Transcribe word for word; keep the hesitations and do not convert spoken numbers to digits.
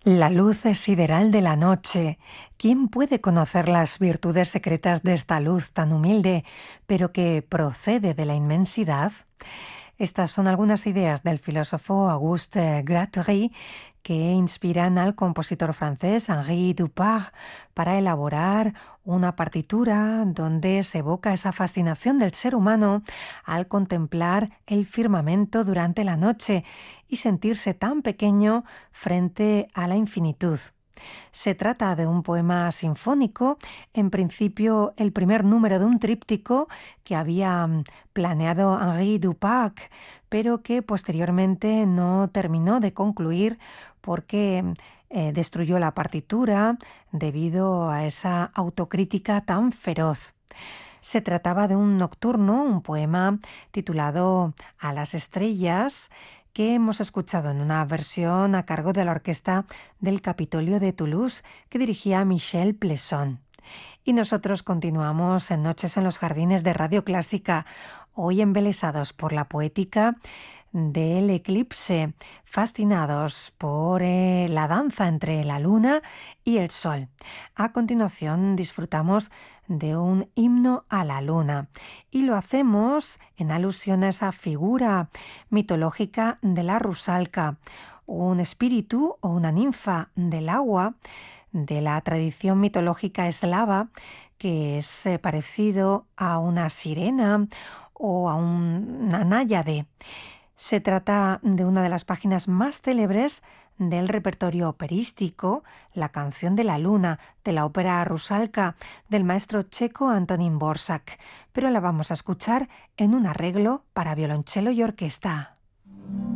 La luz sideral de la noche. ¿Quién puede conocer las virtudes secretas de esta luz tan humilde, pero que procede de la inmensidad? Estas son algunas ideas del filósofo Auguste Gratry que inspiran al compositor francés Henri Dupart para elaborar una partitura donde se evoca esa fascinación del ser humano al contemplar el firmamento durante la noche y sentirse tan pequeño frente a la infinitud. Se trata de un poema sinfónico, en principio el primer número de un tríptico que había mm, planeado Henri Dupart, pero que posteriormente no terminó de concluir porque mm, eh, destruyó la partitura debido a esa autocrítica tan feroz. Se trataba de un nocturno, un poema titulado A las estrellas, que hemos escuchado en una versión a cargo de la orquesta del Capitolio de Toulouse que dirigía Michel Plesson. Y nosotros continuamos en Noches en los Jardines de Radio Clásica, hoy embelesados por la poética del eclipse, fascinados por eh, la danza entre la luna y el sol. A continuación disfrutamos de un himno a la luna y lo hacemos en alusión a esa figura mitológica de la rusalka, un espíritu o una ninfa del agua de la tradición mitológica eslava que es eh, parecido a una sirena o a un- una náyade. Se trata de una de las páginas más célebres del repertorio operístico, La canción de la luna, de la ópera Rusalka, del maestro checo Antonín Dvořák, pero la vamos a escuchar en un arreglo para violonchelo y orquesta.